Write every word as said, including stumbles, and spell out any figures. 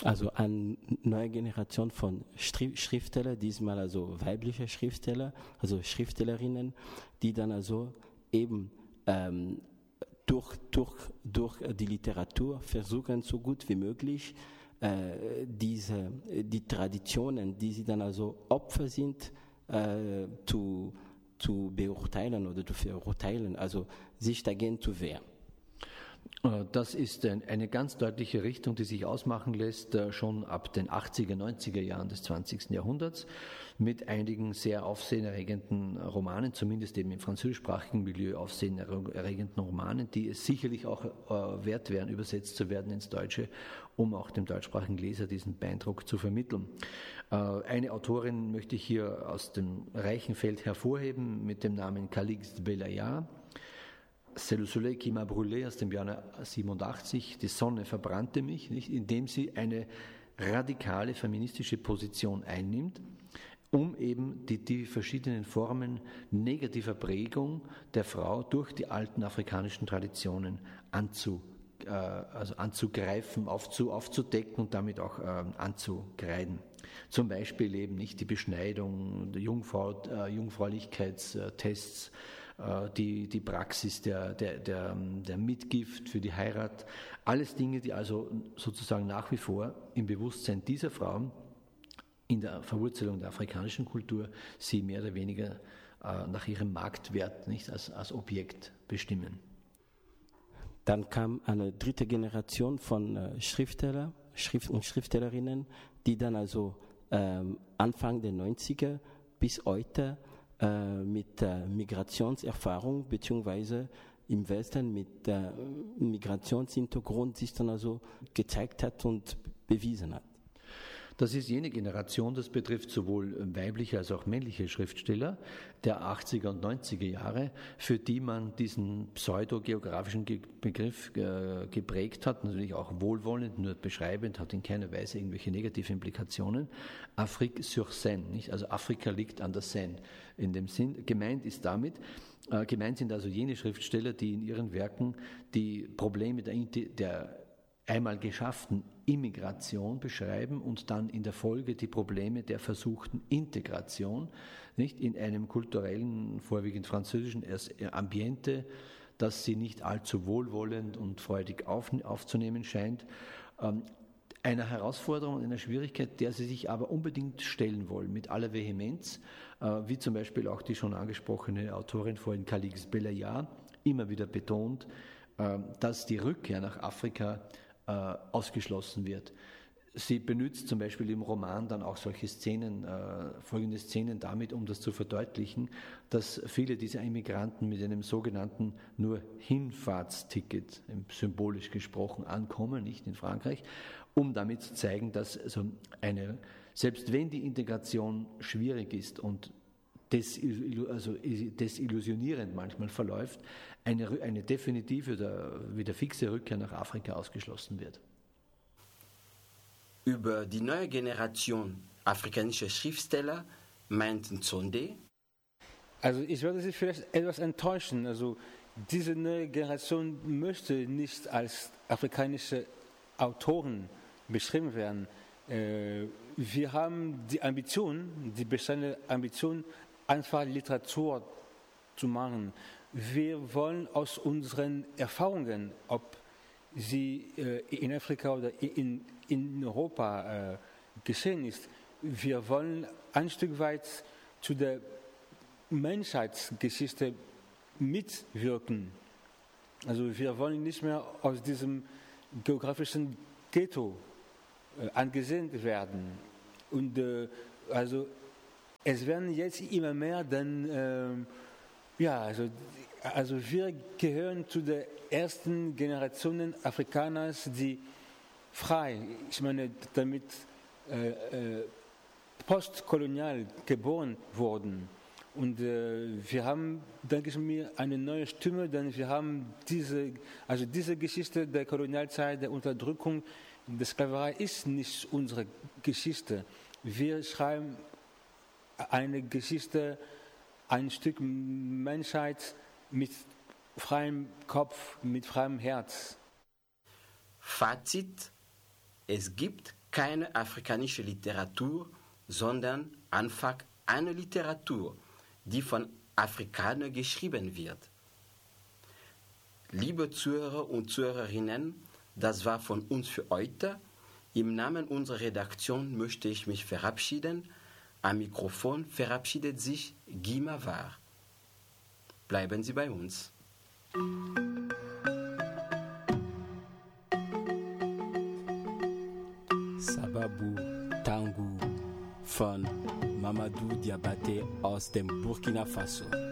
Also eine neue Generation von Schriftstellern, diesmal also weibliche Schriftsteller, also Schriftstellerinnen, die dann also eben ähm, durch, durch, durch die Literatur versuchen, so gut wie möglich äh, diese, die Traditionen, die sie dann also Opfer sind, äh, zu, zu beurteilen oder zu verurteilen, also sich dagegen zu wehren. Das ist eine ganz deutliche Richtung, die sich ausmachen lässt, schon ab den achtziger, neunziger Jahren des zwanzigsten Jahrhunderts, mit einigen sehr aufsehenerregenden Romanen, zumindest eben im französischsprachigen Milieu aufsehenerregenden Romanen, die es sicherlich auch wert wären, übersetzt zu werden ins Deutsche, um auch dem deutschsprachigen Leser diesen Beeindruck zu vermitteln. Eine Autorin möchte ich hier aus dem reichen Feld hervorheben mit dem Namen Calixte Bellaillard. C'est le soleil qui m'a brûlé aus dem Jahr siebenundachtzig, die Sonne verbrannte mich, nicht, indem sie eine radikale feministische Position einnimmt, um eben die, die verschiedenen Formen negativer Prägung der Frau durch die alten afrikanischen Traditionen anzu, äh, also anzugreifen, aufzu, aufzudecken und damit auch äh, anzukreiden. Zum Beispiel eben nicht die Beschneidung, die Jungfrau, äh, Jungfräulichkeitstests, Die, die Praxis der, der, der, der Mitgift für die Heirat, alles Dinge, die also sozusagen nach wie vor im Bewusstsein dieser Frauen in der Verwurzelung der afrikanischen Kultur sie mehr oder weniger äh, nach ihrem Marktwert nicht als, als Objekt bestimmen. Dann kam eine dritte Generation von äh, Schriftsteller, Schrift- und Schriftstellerinnen, die dann also ähm, Anfang der neunziger bis heute mit äh, Migrationserfahrung beziehungsweise im Westen mit äh, Migrationshintergrund sich dann also gezeigt hat und bewiesen hat. Das ist jene Generation, das betrifft sowohl weibliche als auch männliche Schriftsteller der achtziger und neunziger Jahre, für die man diesen pseudogeografischen Begriff äh, geprägt hat, natürlich auch wohlwollend, nur beschreibend, hat in keiner Weise irgendwelche negative Implikationen. Afrique sur Seine, nicht? Also Afrika liegt an der Seine. In dem Sinn, gemeint ist damit, äh, gemeint sind also jene Schriftsteller, die in ihren Werken die Probleme der, der einmal geschafften Immigration beschreiben und dann in der Folge die Probleme der versuchten Integration, nicht, in einem kulturellen, vorwiegend französischen Ambiente, das sie nicht allzu wohlwollend und freudig auf, aufzunehmen scheint. Ähm, einer Herausforderung und einer Schwierigkeit, der sie sich aber unbedingt stellen wollen, mit aller Vehemenz, äh, wie zum Beispiel auch die schon angesprochene Autorin vorhin Calixte Bellaillard immer wieder betont, äh, dass die Rückkehr nach Afrika Äh, ausgeschlossen wird. Sie benutzt zum Beispiel im Roman dann auch solche Szenen, äh, folgende Szenen damit, um das zu verdeutlichen, dass viele dieser Immigranten mit einem sogenannten nur Hinfahrtsticket, symbolisch gesprochen, ankommen, nicht in Frankreich, um damit zu zeigen, dass also eine, selbst wenn die Integration schwierig ist und Desil- also desillusionierend manchmal verläuft, eine, eine definitive oder wieder fixe Rückkehr nach Afrika ausgeschlossen wird. Über die neue Generation afrikanischer Schriftsteller meint Nzonde. Also ich würde Sie vielleicht etwas enttäuschen. Also diese neue Generation möchte nicht als afrikanische Autoren beschrieben werden. Wir haben die Ambition, die bestehende Ambition, einfach Literatur zu machen. Wir wollen aus unseren Erfahrungen, ob sie äh, in Afrika oder in, in Europa äh, geschehen ist, wir wollen ein Stück weit zu der Menschheitsgeschichte mitwirken. Also wir wollen nicht mehr aus diesem geografischen Ghetto äh, angesehen werden. Und äh, also es werden jetzt immer mehr, denn äh, ja, also, also wir gehören zu der ersten Generation Afrikaners, die frei, ich meine damit äh, äh, postkolonial geboren wurden. Und äh, wir haben, denke ich mir, eine neue Stimme, denn wir haben diese, also diese Geschichte der Kolonialzeit, der Unterdrückung, der Sklaverei ist nicht unsere Geschichte. Wir schreiben eine Geschichte, ein Stück Menschheit mit freiem Kopf, mit freiem Herz. Fazit: Es gibt keine afrikanische Literatur, sondern einfach eine Literatur, die von Afrikanern geschrieben wird. Liebe Zuhörer und Zuhörerinnen, das war von uns für heute. Im Namen unserer Redaktion möchte ich mich verabschieden. Am Mikrofon verabschiedet sich Guy Mavard. Bleiben Sie bei uns. Sababu Tangu von Mamadou Diabaté aus dem Burkina Faso.